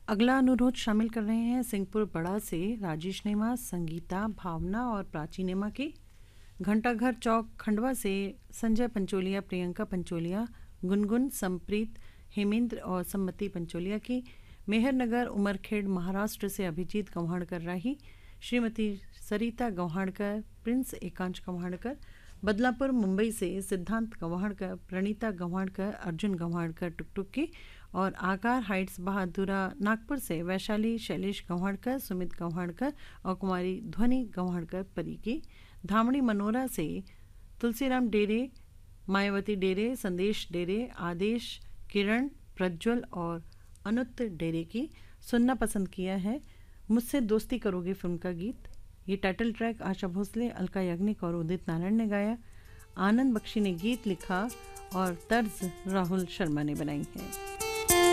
अगला अनुरोध शामिल कर रहे हैं सिंहपुर बड़ा से राजेश नेमा, संगीता, भावना और प्राची नेमा की। घंटाघर चौक खंडवा से संजय पंचोलिया, प्रियंका पंचोलिया, गुनगुन, संप्रीत, हेमेंद्र और सम्मति पंचोलिया की। मेहरनगर उमरखेड़ महाराष्ट्र से अभिजीत गव्हाणकर राही, श्रीमती सरिता गव्हाणकर, प्रिंस एकांश गव्हाणकर। बदलापुर मुंबई से सिद्धांत गव्हाणकर, प्रणीता गव्हाणकर, अर्जुन गव्हाणकर टुकटुक की। और आकार हाइट्स बहादुरा नागपुर से वैशाली शैलेश गव्हाणकर, सुमित गव्हाणकर और कुमारी ध्वनि गव्हाणकर परी की। धामणी मनोरा से तुलसीराम डेरे, मायावती डेरे, संदेश डेरे, आदेश, किरण, प्रज्वल और अनुत डेरे की। सुनना पसंद किया है मुझसे दोस्ती करोगे फिल्म का गीत। ये टाइटल ट्रैक आशा भोसले, अलका याग्निक और उदित नारायण ने गाया। आनंद बख्शी ने गीत लिखा और तर्ज राहुल शर्मा ने बनाई है।